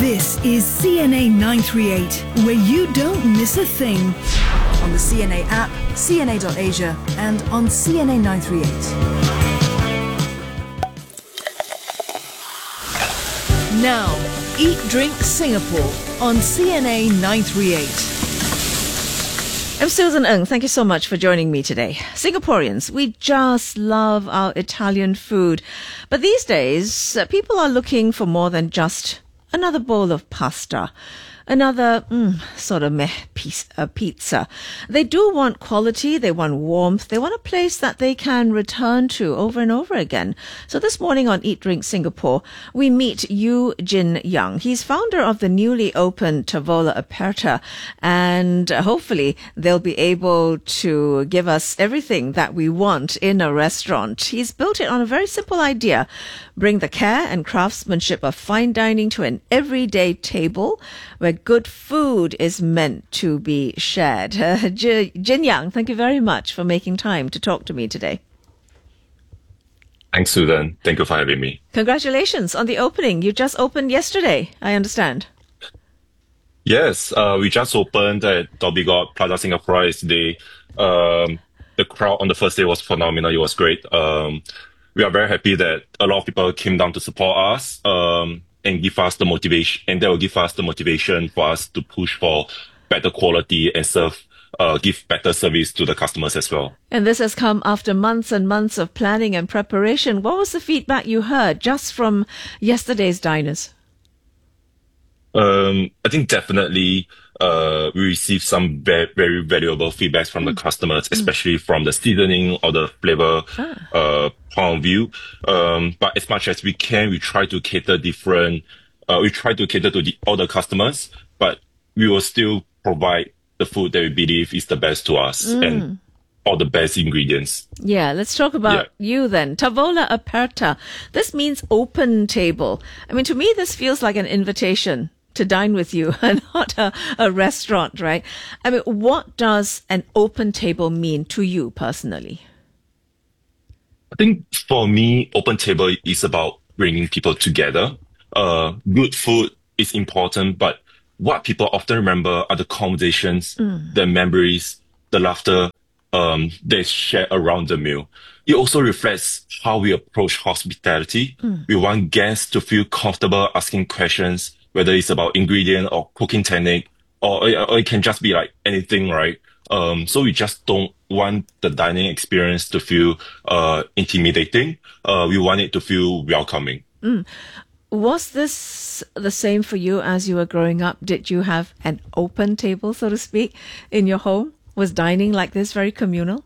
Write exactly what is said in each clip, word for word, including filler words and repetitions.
This is C N A nine three eight, where you don't miss a thing. On the C N A app, C N A dot Asia, and on C N A nine three eight. Now, Eat Drink Singapore on C N A nine three eight. I'm Susan Ng. Thank you so much for joining me today. Singaporeans, we just love our Italian food. But these days, uh, people are looking for more than just another bowl of pasta, another mm, sort of meh piece, uh, pizza. They do want quality, they want warmth, they want a place that they can return to over and over again. So this morning on Eat Drink Singapore, we meet Yu Jin Yang. He's founder of the newly opened Tavola Aperta, and hopefully they'll be able to give us everything that we want in a restaurant. He's built it on a very simple idea: bring the care and craftsmanship of fine dining to an everyday table where good food is meant to be shared. Uh, Jin Yang, thank you very much for making time to talk to me today. Thanks, Susan. Thank you for having me. Congratulations on the opening. You just opened yesterday, I understand. Yes, uh, we just opened at Dhoby Ghaut Plaza Singapore yesterday. Um, the crowd on the first day was phenomenal. It was great. Um, we are very happy that a lot of people came down to support us. Um, and give us the motivation, and that will give us the motivation for us to push for better quality and serve, uh, give better service to the customers as well. And this has come after months and months of planning and preparation. What was the feedback you heard just from yesterday's diners? Um, I think definitely, uh, we received some very, very valuable feedbacks from mm. the customers, especially mm. from the seasoning or the flavor, ah. uh, point of view. Um, but as much as we can, we try to cater different, uh, we try to cater to the, all the customers, but we will still provide the food that we believe is the best to us mm. and all the best ingredients. Yeah, let's talk about yeah. you then. Tavola Aperta. This means open table. I mean, to me, this feels like an invitation to dine with you and not a, a restaurant, right? I mean, what does an open table mean to you personally? I think for me, open table is about bringing people together. Uh, good food is important, but what people often remember are the conversations, mm. the memories, the laughter um, they share around the meal. It also reflects how we approach hospitality. Mm. We want guests to feel comfortable asking questions, whether it's about ingredient or cooking technique, or, or it can just be like anything, right? Um, so we just don't want the dining experience to feel uh, intimidating. Uh, we want it to feel welcoming. Mm. Was this the same for you as you were growing up? Did you have an open table, so to speak, in your home? Was dining like this very communal?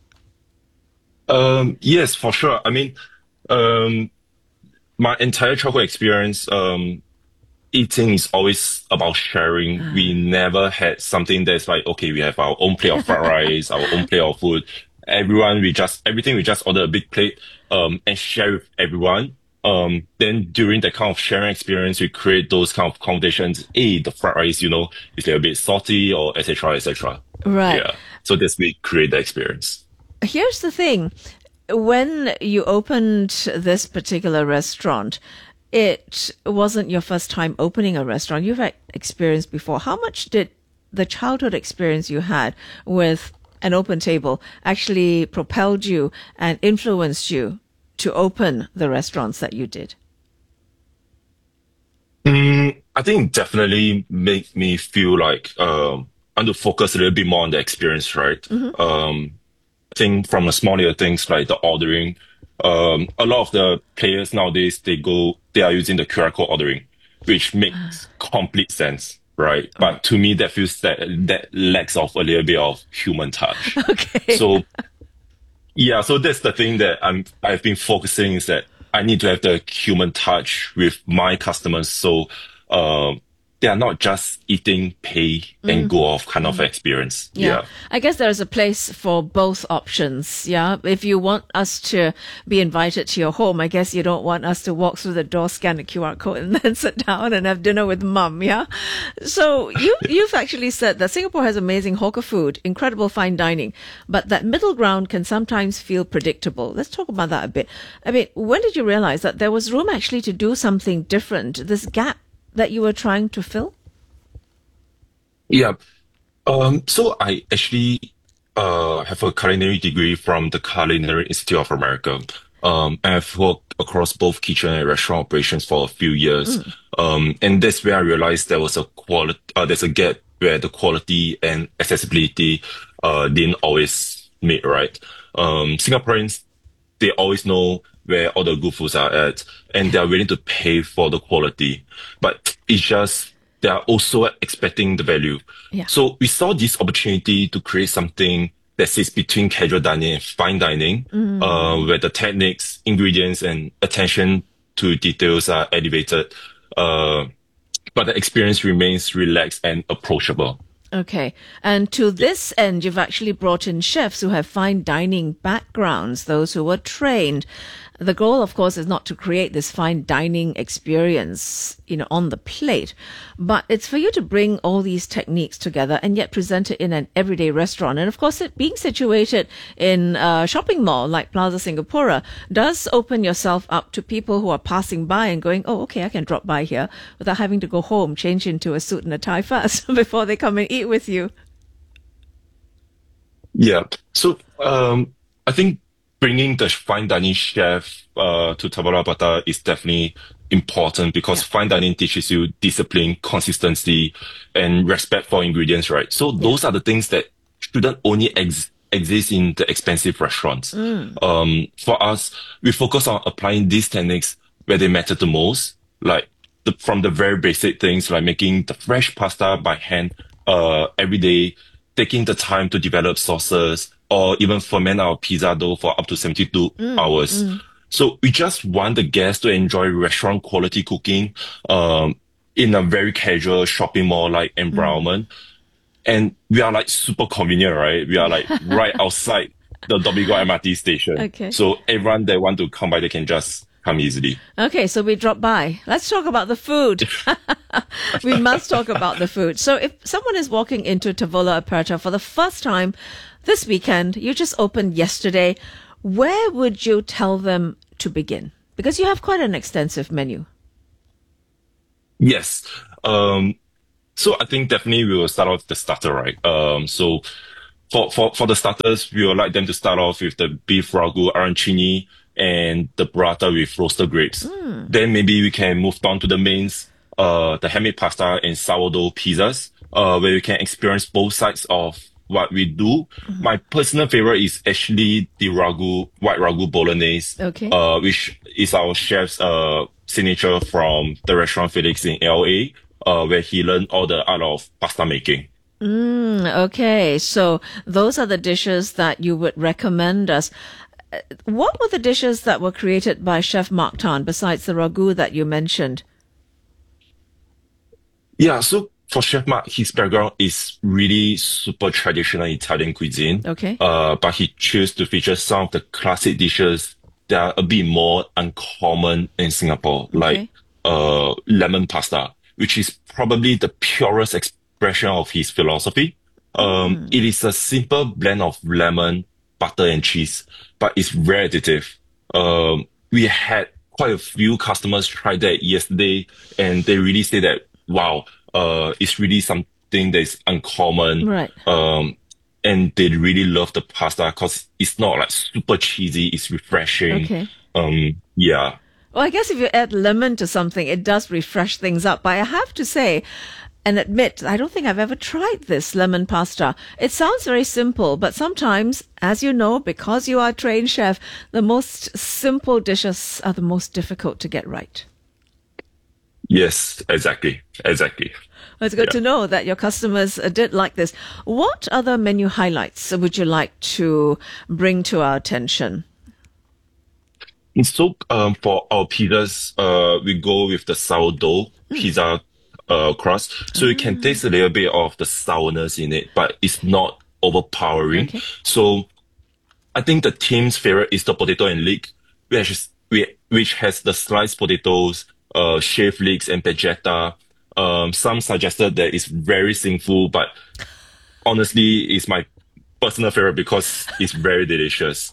Um, yes, for sure. I mean, um, my entire childhood experience, um, eating is always about sharing. Mm. We never had something that's like, okay, we have our own plate of fried rice, our own plate of food. Everyone, we just, everything, we just order a big plate, um, and share with everyone. Um, then during that kind of sharing experience, we create those kind of conversations. Hey, the fried rice, you know, is a bit salty or et cetera, et cetera. Right. Yeah. So that's we create the experience. Here's the thing. When you opened this particular restaurant, it wasn't your first time opening a restaurant. You've had experience before. How much did the childhood experience you had with an open table actually propelled you and influenced you to open the restaurants that you did? Mm, I think definitely make me feel like um, I want to focus a little bit more on the experience, right? Mm-hmm. Um, I think from the smaller things like the ordering, um, a lot of the players nowadays, they go, they are using the Q R code ordering, which makes complete sense, right? Okay. But to me, that feels that that lacks of a little bit of human touch. Okay. So, yeah, so that's the thing that I'm, I've been focusing is that I need to have the human touch with my customers. So, um, they are not just eating, pay, and mm. go off kind mm. of experience. Yeah. yeah. I guess there's a place for both options. Yeah. If you want us to be invited to your home, I guess you don't want us to walk through the door, scan the Q R code, and then sit down and have dinner with mum. Yeah. So you, you've actually said that Singapore has amazing hawker food, incredible fine dining, but that middle ground can sometimes feel predictable. Let's talk about that a bit. I mean, when did you realize that there was room actually to do something different? This gap that you were trying to fill? Yeah. Um, so I actually uh, have a culinary degree from the Culinary Institute of America. Um, I've worked across both kitchen and restaurant operations for a few years. Mm. Um, and that's where I realized there was a quality, uh, there's a gap where the quality and accessibility, uh, didn't always meet, right? Um, Singaporeans, they always know where all the good foods are at, and they're willing to pay for the quality. But it's just, they are also expecting the value. Yeah. So we saw this opportunity to create something that sits between casual dining and fine dining, Mm. uh, where the techniques, ingredients, and attention to details are elevated, uh, but the experience remains relaxed and approachable. Okay. And to this end, you've actually brought in chefs who have fine dining backgrounds, those who were trained. The goal, of course, is not to create this fine dining experience, you know, on the plate, but it's for you to bring all these techniques together and yet present it in an everyday restaurant. And of course, it being situated in a shopping mall like Plaza Singapura does open yourself up to people who are passing by and going, oh, okay, I can drop by here without having to go home, change into a suit and a tie first before they come and eat with you. Yeah. So, um, I think bringing the fine dining chef uh, to Tabula Bata is definitely important because Yeah. fine dining teaches you discipline, consistency, and respect for ingredients, right? So those are the things that shouldn't only ex- exist in the expensive restaurants. Um, for us, we focus on applying these techniques where they matter the most, like the, from the very basic things like making the fresh pasta by hand uh, every day, taking the time to develop sauces, or even ferment our pizza dough for up to seventy-two hours. So we just want the guests to enjoy restaurant quality cooking um, in a very casual shopping mall like environment. And we are like super convenient, right? We are like right outside the Dhoby Ghaut M R T station. Okay. So everyone that want to come by, they can just come easily. Okay, so we drop by. Let's talk about the food. We must talk about the food. So if someone is walking into Tavola Aperta for the first time this weekend, you just opened yesterday, where would you tell them to begin? Because you have quite an extensive menu. Yes. Um, so I think definitely we will start off with the starter, right? Um, so for, for, for the starters, we would like them to start off with the beef ragu arancini and the burrata with roasted grapes. Then maybe we can move on to the mains, uh, the handmade pasta and sourdough pizzas, uh, where we can experience both sides of what we do. My personal favorite is actually the ragu, white ragu bolognese, Okay. uh, which is our chef's, uh, signature from the restaurant Felix in L A, uh, where he learned all the art of pasta making. Okay, so those are the dishes that you would recommend us. Uh, What were the dishes that were created by Chef Mark Tan besides the ragu that you mentioned? Yeah, so for Chef Mark, his background is really super traditional Italian cuisine. Okay. Uh, but he chose to feature some of the classic dishes that are a bit more uncommon in Singapore, like uh lemon pasta, which is probably the purest expression of his philosophy. Um, it is a simple blend of lemon, butter, and cheese, but it's very addictive. Um, we had quite a few customers try that yesterday, and they really say that, wow, uh, it's really something that's uncommon. Right. Um, and they really love the pasta because it's not like super cheesy, it's refreshing. Okay. Um, yeah. Well, I guess if you add lemon to something, it does refresh things up. But I have to say and admit, I don't think I've ever tried this lemon pasta. It sounds very simple, but sometimes, as you know, because you are a trained chef, the most simple dishes are the most difficult to get right. Yes, exactly. Exactly. Well, it's good Yeah. to know that your customers uh, did like this. What other menu highlights would you like to bring to our attention? And so, um, for our pizzas, uh, we go with the sourdough pizza, uh, crust. So you can taste a little bit of the sourness in it, but it's not overpowering. Okay. So I think the team's favorite is the potato and leek, which is, we- which has the sliced potatoes, uh, shaved leeks and vegeta. Um, some suggested that it's very sinful, but honestly, it's my personal favorite because it's very delicious.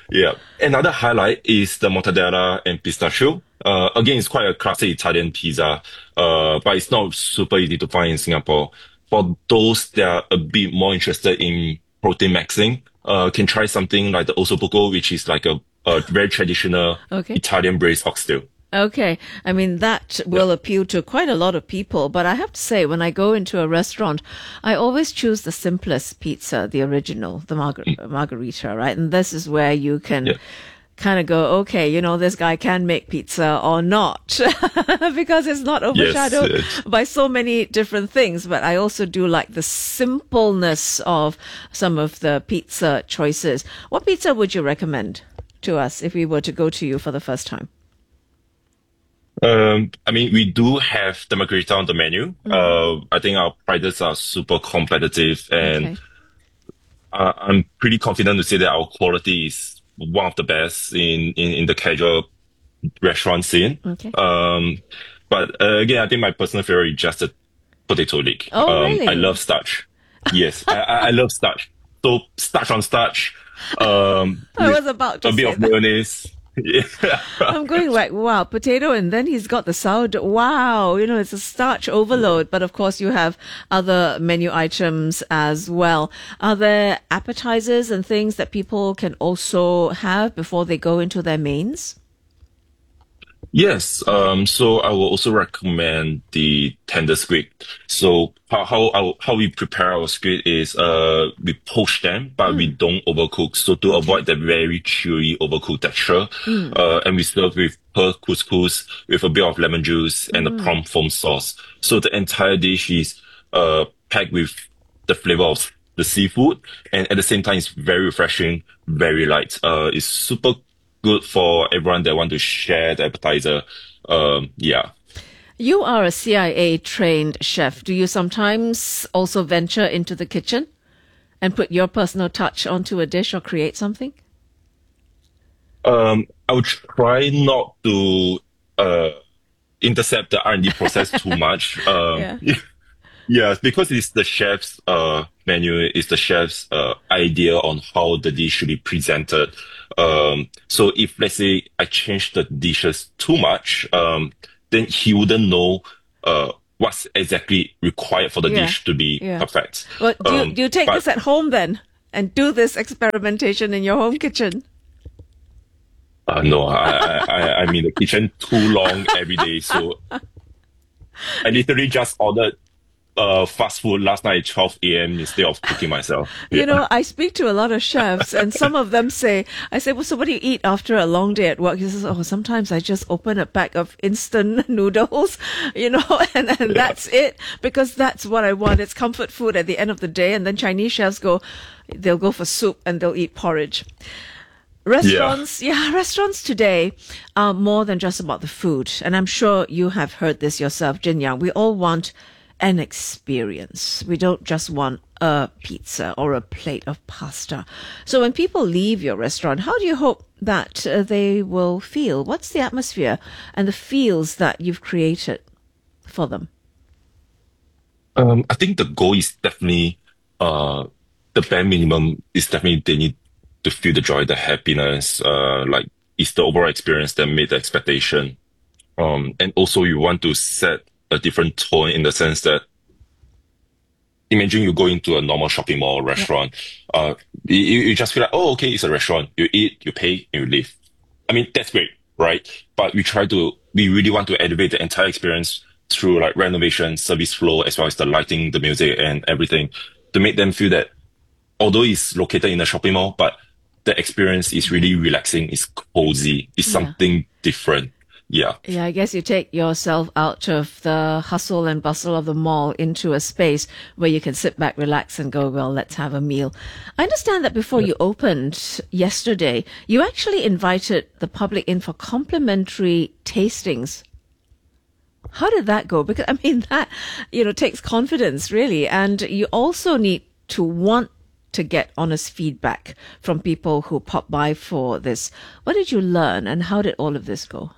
Yeah. Another highlight is the mortadella and pistachio. Uh, again, it's quite a classic Italian pizza, uh, but it's not super easy to find in Singapore. For those that are a bit more interested in protein maxing, uh, can try something like the ossobuco, which is like a, a very traditional Okay. Italian braised oxtail. Okay. I mean, that will appeal to quite a lot of people. But I have to say, when I go into a restaurant, I always choose the simplest pizza, the original, the margar- margarita, right? And this is where you can Yeah. kind of go, okay, you know, this guy can make pizza or not, because it's not overshadowed yes. by so many different things. But I also do like the simpleness of some of the pizza choices. What pizza would you recommend to us if we were to go to you for the first time? Um, I mean, we do have the margarita on the menu. Uh, I think our prices are super competitive, and Okay. uh, I'm pretty confident to say that our quality is one of the best in, in, in the casual restaurant scene. Okay. Um, but uh, again, I think my personal favorite is just the potato leek. Oh, um, really? I love starch. Yes, I, I I love starch. So starch on starch. Um, I with was about to a bit say of that. mayonnaise. Yeah. I'm going like, wow, potato, and then he's got the sourdough. Wow, you know, it's a starch overload. But of course, you have other menu items as well. Are there appetizers and things that people can also have before they go into their mains? Yes, um, so I will also recommend the tender squid. So how how our, how we prepare our squid is uh we poach them, but we don't overcook. So to avoid the very chewy overcooked texture, uh, and we serve with pearl couscous with a bit of lemon juice and a prawn foam sauce. So the entire dish is uh packed with the flavor of the seafood, and at the same time, it's very refreshing, very light. Uh, it's super good for everyone that want to share the appetizer. Um, yeah. You are a C I A trained chef. Do you sometimes also venture into the kitchen and put your personal touch onto a dish or create something? Um, I would try not to uh intercept the R and D process too much. Um, Yeah. yeah, because it's the chef's uh menu, it's the chef's uh idea on how the dish should be presented. Um, so if let's say I change the dishes too much, um, then he wouldn't know uh what's exactly required for the Yeah. dish to be Yeah. perfect. Well, do you, Um, do you take but- this at home then and do this experimentation in your home kitchen? Uh, no, I, I, I- I'm in the kitchen too long every day. So I literally just ordered uh, fast food last night at twelve a.m. instead of cooking myself. You Yeah. know, I speak to a lot of chefs, and some of them say, I say, well, so what do you eat after a long day at work? He says, oh, sometimes I just open a pack of instant noodles, you know, and, and that's it, because that's what I want. It's comfort food at the end of the day. And then Chinese chefs go, they'll go for soup and they'll eat porridge. Restaurants, yeah. restaurants today are more than just about the food. And I'm sure you have heard this yourself, Jin Yang. We all want an experience. We don't just want a pizza or a plate of pasta. So when people leave your restaurant, how do you hope that uh, they will feel? What's the atmosphere and the feels that you've created for them? Um, I think the goal is definitely, uh, the bare minimum is definitely they need to feel the joy, the happiness, uh, like it's the overall experience that made the expectation. Um, and also you want to set a different tone in the sense that imagine you go into a normal shopping mall restaurant, uh, you, you just feel like, oh, okay, it's a restaurant. You eat, you pay, and you leave. I mean, that's great, right? But we try to, we really want to elevate the entire experience through like renovation, service flow, as well as the lighting, the music, and everything to make them feel that although it's located in a shopping mall, but the experience is really relaxing, it's cozy, it's Yeah. something different. Yeah. Yeah, I guess you take yourself out of the hustle and bustle of the mall into a space where you can sit back, relax, and go, well, let's have a meal. I understand that before you opened yesterday, you actually invited the public in for complimentary tastings. How did that go? Because, I mean, that, you know, takes confidence, really. And you also need to want to get honest feedback from people who pop by for this. What did you learn, and how did all of this go?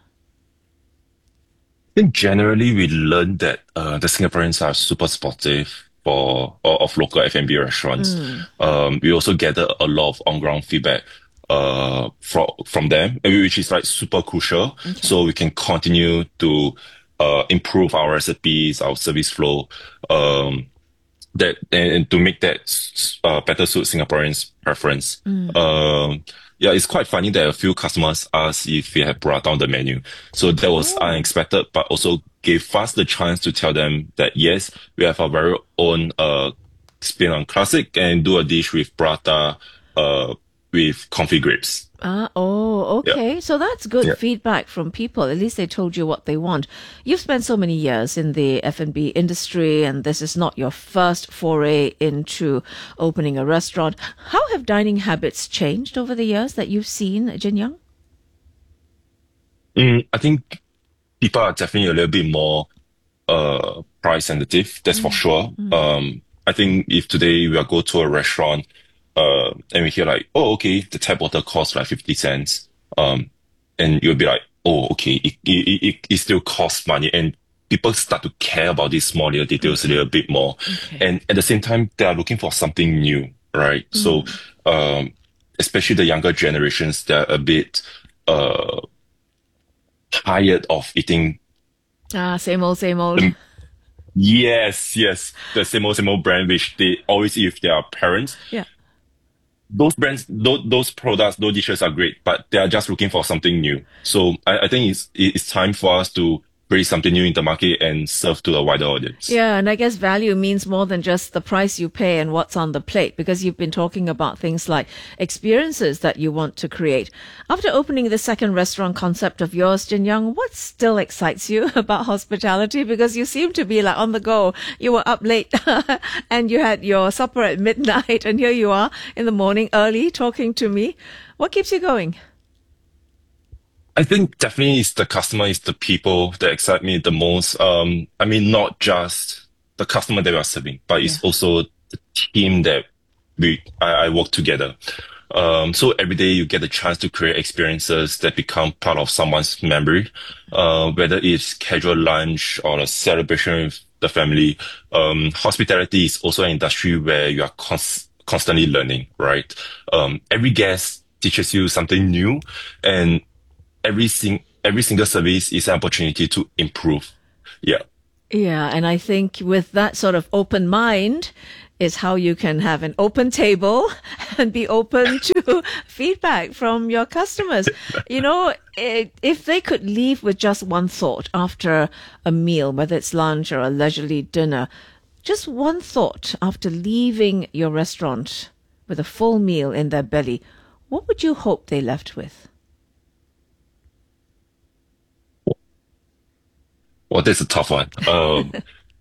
I think generally we learned that uh, the Singaporeans are super supportive for of of local F and B restaurants. Um, we also gather a lot of on-ground feedback uh, from, from them, which is like super crucial. Okay. So we can continue to, uh, improve our recipes, our service flow, um, that, and to make that, uh, better suit Singaporeans' preference. Mm. Um, yeah, it's quite funny that a few customers asked if we have brought down the menu. So that was Oh. unexpected, but also gave us the chance to tell them that yes, we have our very own, uh, spin on classic and do a dish with prata, uh, with confit grapes. Ah, oh, okay. So that's good Yeah. feedback from people. At least they told you what they want. You've spent so many years in the F and B industry, and this is not your first foray into opening a restaurant. How have dining habits changed over the years that you've seen, Jin Young? Mm, I think people are definitely a little bit more uh price sensitive, that's for sure. Um, I think if today we are go to a restaurant, uh, and we hear like, oh, okay, the tap water costs like fifty cents, um, and you'll be like, oh, okay, it it it, it still costs money, and people start to care about these small little details a little bit more, Okay. and at the same time, they are looking for something new, right? So, um, especially the younger generations, they're a bit uh tired of eating. Ah, same old, same old. Yes, yes. The same old, same old brand, which they always eat with their parents. Yeah. Those brands, those, those products, those dishes are great, but they are just looking for something new. So I, I think it's, it's time for us to create something new in the market and serve to a wider audience. Yeah, and I guess value means more than just the price you pay and what's on the plate, because you've been talking about things like experiences that you want to create. After opening the second restaurant concept of yours, Jin Young, what still excites you about hospitality? Because you seem to be like on the go. You were up late and you had your supper at midnight, and here you are in the morning early talking to me. What keeps you going? I think definitely it's the customer, it's the people that excite me the most. Um, I mean, not just the customer that we are serving, but it's Yeah. also the team that we I, I work together. Um, so every day you get the chance to create experiences that become part of someone's memory, uh, whether it's casual lunch or a celebration with the family. Um, hospitality is also an industry where you are cons- constantly learning, right? Um, every guest teaches you something new, and every sing every single service is an opportunity to improve. Yeah. Yeah, and I think with that sort of open mind is how you can have an open table and be open to feedback from your customers. You know, i- if they could leave with just one thought after a meal, whether it's lunch or a leisurely dinner, just one thought after leaving your restaurant with a full meal in their belly, what would you hope they left with? Well, that's a tough one. Um,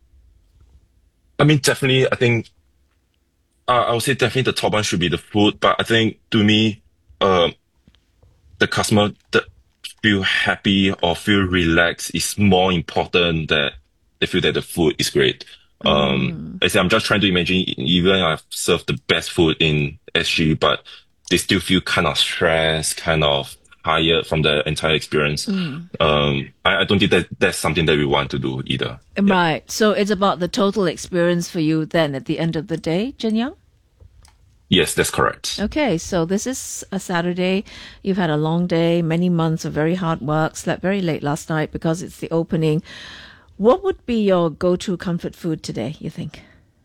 I mean, definitely, I think, uh, I would say definitely the top one should be the food, but I think to me, um, the customer that feel happy or feel relaxed is more important that they feel that the food is great. Um, I say I'm just trying to imagine, even I've served the best food in S G, but they still feel kind of stressed, kind of tired from the entire experience. Um, I, I don't think that that's something that we want to do either. Right. So it's about the total experience for you then at the end of the day, Jin Young? Yes, that's correct. Okay, so this is a Saturday. You've had a long day, many months of very hard work, slept very late last night because it's the opening. What would be your go-to comfort food today, you think?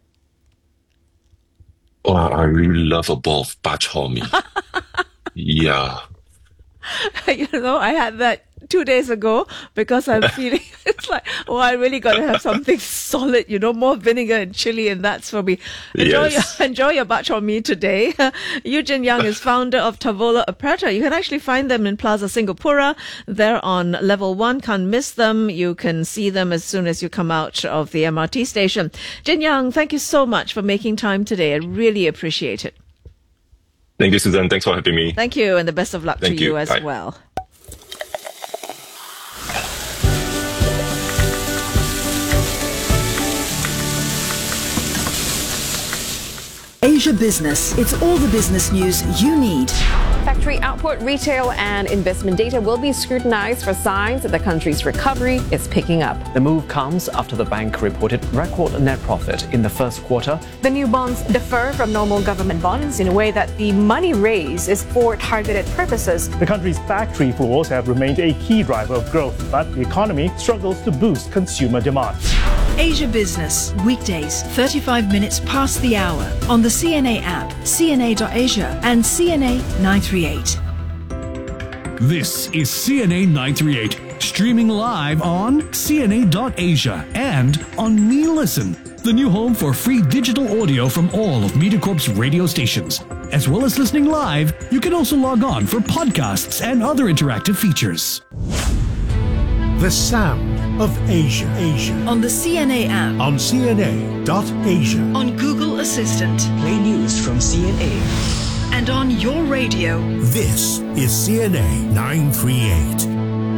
Oh, I really love a bowl of bak chor mee. Yeah. You know, I had that two days ago because I'm feeling, it's like, oh, I really got to have something solid, you know, more vinegar and chili, and that's for me. Enjoy, Yes. your, enjoy your bak chor mee today. Eugene Young is founder of Tavola Aperta. You can actually find them in Plaza Singapura. They're on level one. Can't miss them. You can see them as soon as you come out of the M R T station. Jin Young, thank you so much for making time today. I really appreciate it. Thank you, Susan. Thanks for having me. Thank you, and the best of luck Thank to you, you. as Bye. well. Asia Business. It's all the business news you need. Factory output, retail and investment data will be scrutinized for signs that the country's recovery is picking up. The move comes after the bank reported record net profit in the first quarter. The new bonds differ from normal government bonds in a way that the money raised is for targeted purposes. The country's factory floors have remained a key driver of growth, but the economy struggles to boost consumer demand. Asia Business, weekdays, thirty-five minutes past the hour on the C N A app, C N A dot Asia and C N A nine thirty-eight. This is C N A nine thirty-eight, streaming live on C N A dot Asia and on Me Listen, the new home for free digital audio from all of MediaCorp's radio stations. As well as listening live, you can also log on for podcasts and other interactive features. The sound of Asia. Asia. On the C N A app. On C N A dot Asia. On Google Assistant. Play news from C N A. And on your radio. This is C N A nine thirty-eight.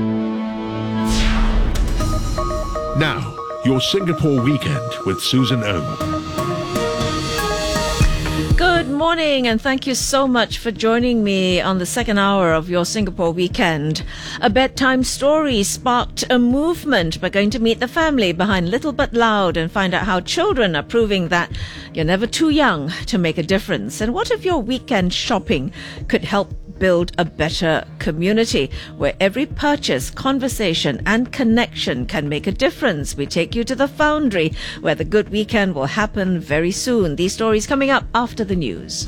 Now, your Singapore weekend with Susan Ng. Good morning and thank you so much for joining me on the second hour of your Singapore weekend. A bedtime story sparked a movement. We're going to meet the family behind Little But Loud and find out how children are proving that you're never too young to make a difference. And what if your weekend shopping could help build a better community where every purchase, conversation and connection can make a difference? We take you to the Foundry where the good weekend will happen very soon. These stories coming up after the news.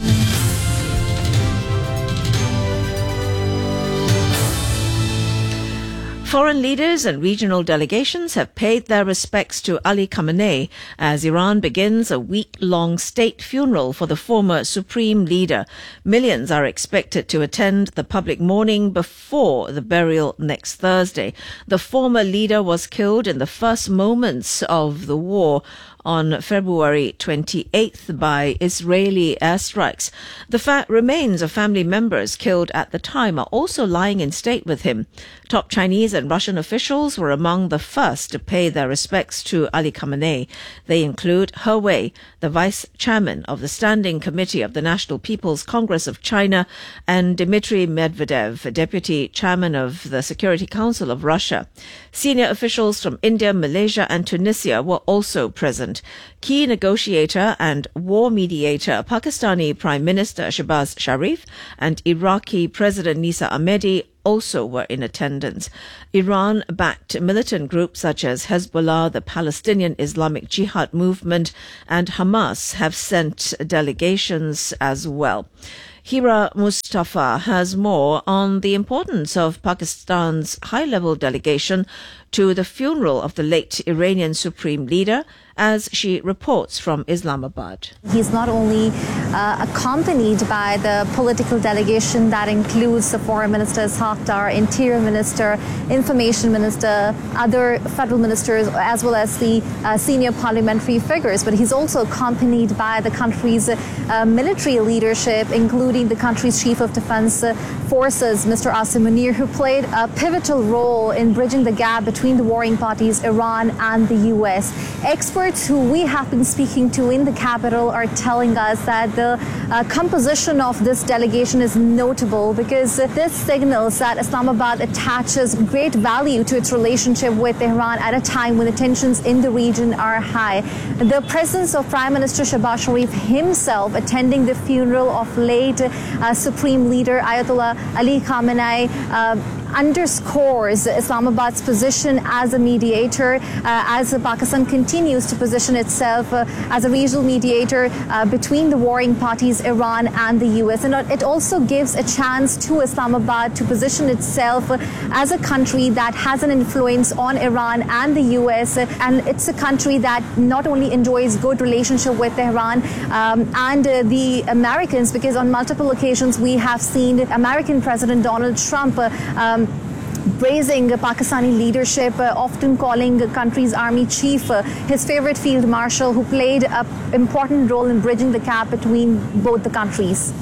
Foreign leaders and regional delegations have paid their respects to Ali Khamenei as Iran begins a week-long state funeral for the former supreme leader. Millions are expected to attend the public mourning before the burial next Thursday. The former leader was killed in the first moments of the war on February twenty-eighth by Israeli airstrikes. The fact remains of family members killed at the time are also lying in state with him. Top Chinese and Russian officials were among the first to pay their respects to Ali Khamenei. They include He Wei, the vice chairman of the Standing Committee of the National People's Congress of China, and Dmitry Medvedev, deputy chairman of the Security Council of Russia. Senior officials from India, Malaysia and Tunisia were also present. Key negotiator and war mediator Pakistani Prime Minister Shehbaz Sharif and Iraqi President Nisa Ahmedi also were in attendance. Iran-backed militant groups such as Hezbollah, the Palestinian Islamic Jihad movement, and Hamas have sent delegations as well. Hira Mustafa has more on the importance of Pakistan's high-level delegation to the funeral of the late Iranian supreme leader, as she reports from Islamabad. He's not only uh, accompanied by the political delegation that includes the Foreign Minister Ishaq Dar, Interior Minister, Information Minister, other federal ministers, as well as the uh, senior parliamentary figures, but he's also accompanied by the country's uh, military leadership, including the country's Chief of Defense uh, Forces, Mister Asim Munir, who played a pivotal role in bridging the gap between the warring parties, Iran and the U S. Experts who we have been speaking to in the capital are telling us that the uh, composition of this delegation is notable because uh, this signals that Islamabad attaches great value to its relationship with Iran at a time when the tensions in the region are high. The presence of Prime Minister Shehbaz Sharif himself attending the funeral of late uh, Supreme Leader Ayatollah Ali Khamenei uh, underscores Islamabad's position as a mediator uh, as Pakistan continues to position itself uh, as a regional mediator uh, between the warring parties, Iran and the U S. And it also gives a chance to Islamabad to position itself uh, as a country that has an influence on Iran and the U S. And it's a country that not only enjoys good relationship with Iran um, and uh, the Americans, because on multiple occasions we have seen American President Donald Trump uh, um, praising Pakistani leadership, uh, often calling the country's army chief uh, his favorite field marshal, who played an important role in bridging the gap between both the countries.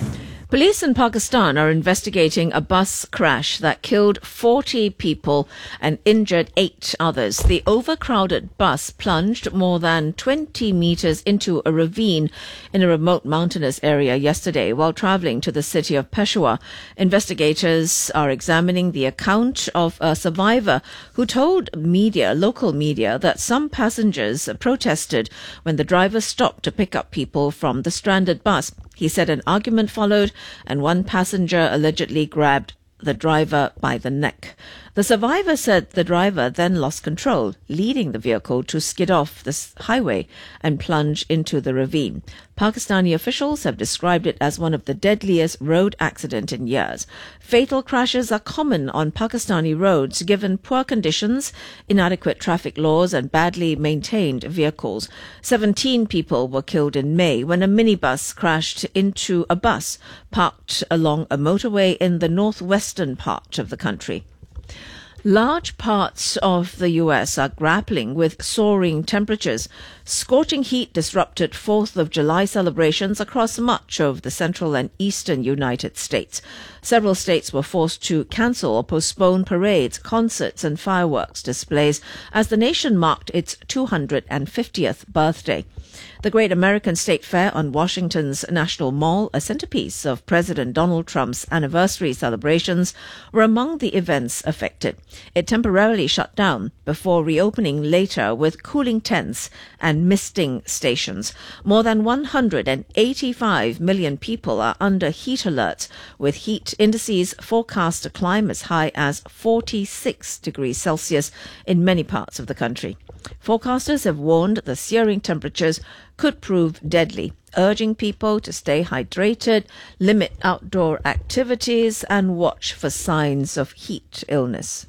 Police in Pakistan are investigating a bus crash that killed forty people and injured eight others. The overcrowded bus plunged more than twenty meters into a ravine in a remote mountainous area yesterday while traveling to the city of Peshawar. Investigators are examining the account of a survivor who told media, local media, that some passengers protested when the driver stopped to pick up people from the stranded bus. He said an argument followed and one passenger allegedly grabbed the driver by the neck. The survivor said the driver then lost control, leading the vehicle to skid off the highway and plunge into the ravine. Pakistani officials have described it as one of the deadliest road accidents in years. Fatal crashes are common on Pakistani roads given poor conditions, inadequate traffic laws and badly maintained vehicles. Seventeen people were killed in May when a minibus crashed into a bus parked along a motorway in the northwestern part of the country. Large parts of the U S are grappling with soaring temperatures. Scorching heat disrupted fourth of July celebrations across much of the central and eastern United States. Several states were forced to cancel or postpone parades, concerts and fireworks displays as the nation marked its two hundred fiftieth birthday. The Great American State Fair on Washington's National Mall, a centerpiece of President Donald Trump's anniversary celebrations, were among the events affected. It temporarily shut down before reopening later with cooling tents and misting stations. More than one hundred eighty-five million people are under heat alerts, with heat indices forecast to climb as high as forty-six degrees Celsius in many parts of the country. Forecasters have warned the searing temperatures could prove deadly, urging people to stay hydrated, limit outdoor activities, and watch for signs of heat illness.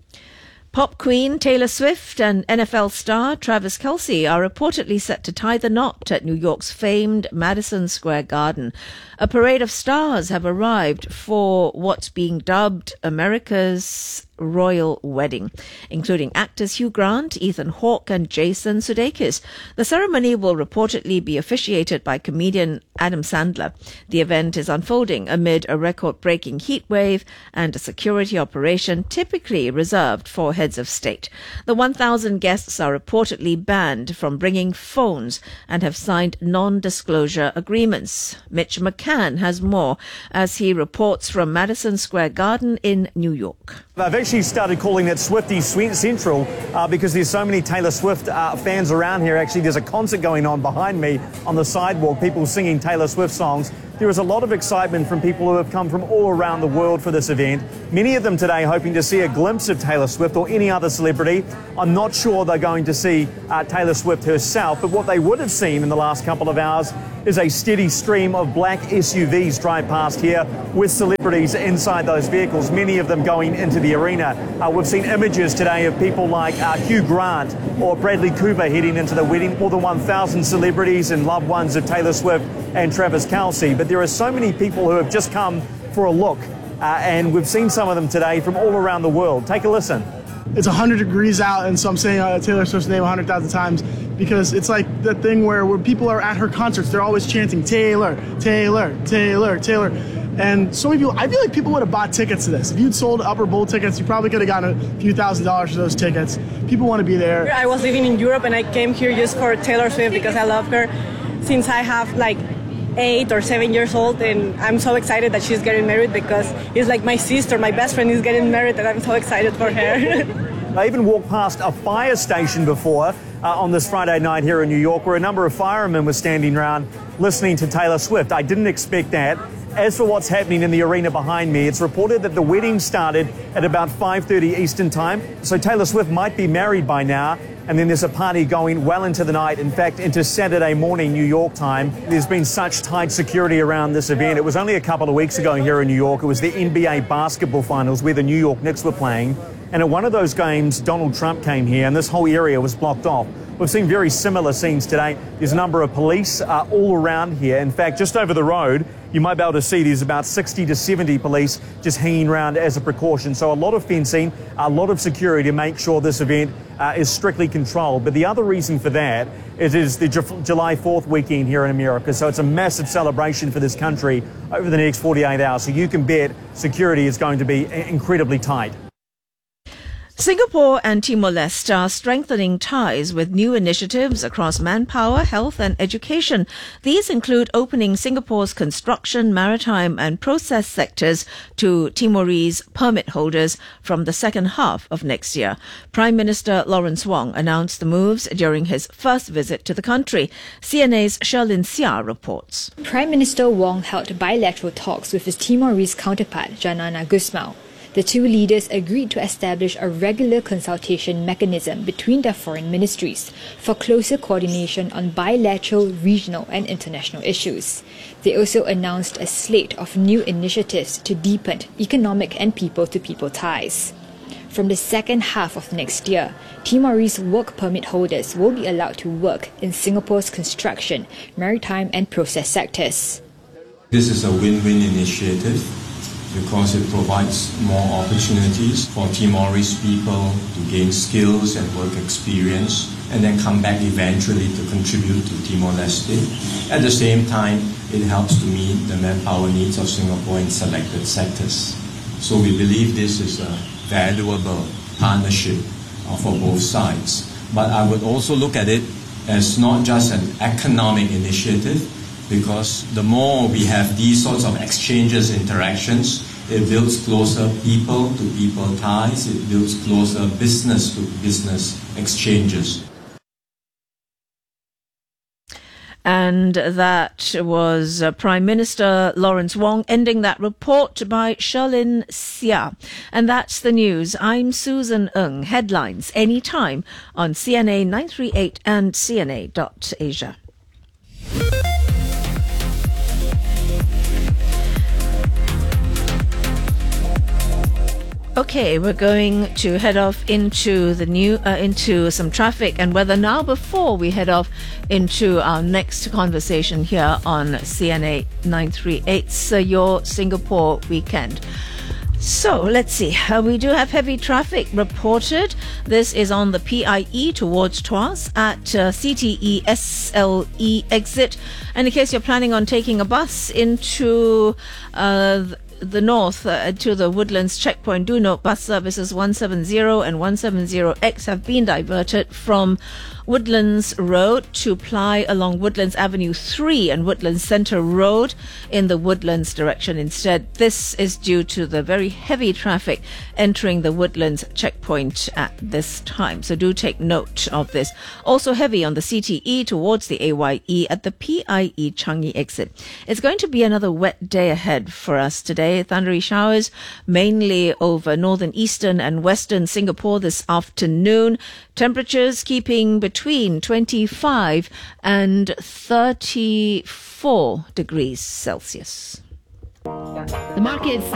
Pop queen Taylor Swift and N F L star Travis Kelce are reportedly set to tie the knot at New York's famed Madison Square Garden. A parade of stars have arrived for what's being dubbed America's royal wedding, including actors Hugh Grant, Ethan Hawke and Jason Sudeikis. The ceremony will reportedly be officiated by comedian Adam Sandler. The event is unfolding amid a record-breaking heat wave and a security operation typically reserved for heads of state. The one thousand guests are reportedly banned from bringing phones and have signed non-disclosure agreements. Mitch McCann has more as he reports from Madison Square Garden in New York. I've actually started calling it Swiftie Central uh, because there's so many Taylor Swift uh, fans around here. Actually, there's a concert going on behind me on the sidewalk, people singing Taylor Swift songs. There is a lot of excitement from people who have come from all around the world for this event. Many of them today hoping to see a glimpse of Taylor Swift or any other celebrity. I'm not sure they're going to see uh, Taylor Swift herself, but what they would have seen in the last couple of hours is a steady stream of black S U Vs drive past here with celebrities inside those vehicles, many of them going into the arena. Uh, we've seen images today of people like uh, Hugh Grant or Bradley Cooper heading into the wedding, more than one thousand celebrities and loved ones of Taylor Swift and Travis Kelce. But there are so many people who have just come for a look, uh, and we've seen some of them today from all around the world. Take a listen. It's one hundred degrees out, and so I'm saying uh, Taylor Swift's name one hundred thousand times because it's like the thing where, where people are at her concerts, they're always chanting Taylor, Taylor, Taylor, Taylor. And so many people, I feel like people would have bought tickets to this. If you'd sold Upper Bowl tickets, you probably could have gotten a few thousand dollars for those tickets. People want to be there. I was living in Europe and I came here just for Taylor Swift because I love her since I have like eight or seven years old, and I'm so excited that she's getting married because it's like my sister, my best friend is getting married, and I'm so excited for her. I even walked past a fire station before uh, on this Friday night here in New York where a number of firemen were standing around listening to Taylor Swift. I didn't expect that. As for what's happening in the arena behind me, it's reported that the wedding started at about five thirty Eastern time. So Taylor Swift might be married by now. And then there's a party going well into the night, in fact, into Saturday morning, New York time. There's been such tight security around this event. It was only a couple of weeks ago here in New York. It was the N B A basketball finals where the New York Knicks were playing. And at one of those games, Donald Trump came here and this whole area was blocked off. we've seen very similar scenes today. There's a number of police uh, all around here. In fact, just over the road, you might be able to see there's about sixty to seventy police just hanging around as a precaution. So a lot of fencing, a lot of security to make sure this event uh, is strictly controlled. But the other reason for that is, is the Ju- July fourth weekend here in America. So it's a massive celebration for this country over the next forty-eight hours. So you can bet security is going to be incredibly tight. Singapore and Timor-Leste are strengthening ties with new initiatives across manpower, health and education. These include opening Singapore's construction, maritime and process sectors to Timorese permit holders from the second half of next year. Prime Minister Lawrence Wong announced the moves during his first visit to the country. C N A's Sherlyn Seah reports. Prime Minister Wong held bilateral talks with his Timorese counterpart, Janana Gusmao. The two leaders agreed to establish a regular consultation mechanism between their foreign ministries for closer coordination on bilateral, regional and international issues. They also announced a slate of new initiatives to deepen economic and people-to-people ties. From the second half of next year, Timorese work permit holders will be allowed to work in Singapore's construction, maritime and process sectors. This is a win-win initiative, because it provides more opportunities for Timorese people to gain skills and work experience and then come back eventually to contribute to Timor-Leste. At the same time, it helps to meet the manpower needs of Singapore in selected sectors. So we believe this is a valuable partnership for both sides. But I would also look at it as not just an economic initiative, because the more we have these sorts of exchanges, interactions, it builds closer people-to-people ties, it builds closer business-to-business exchanges. And that was uh, Prime Minister Lawrence Wong ending that report by Sherlyn Seah. And that's the news. I'm Susan Ng. Headlines anytime on C N A nine three eight and C N A dot Asia. Okay, we're going to head off into the new uh, into some traffic and weather now before we head off into our next conversation here on C N A nine three eight, so your Singapore weekend. So let's see. Uh, we do have heavy traffic reported. This is on the P I E towards Tuas at uh, C T E S L E exit. And in case you're planning on taking a bus into uh, the north uh, to the Woodlands checkpoint, do note bus services one seventy and one seventy X have been diverted from Woodlands Road to ply along Woodlands Avenue three and Woodlands Centre Road in the Woodlands direction instead. This is due to the very heavy traffic entering the Woodlands checkpoint at this time. So do take note of this. Also heavy on the C T E towards the A Y E at the P I E Changi exit. It's going to be another wet day ahead for us today. Thundery showers mainly over northern, eastern and western Singapore this afternoon. Temperatures keeping between twenty-five and thirty-four degrees Celsius. The markets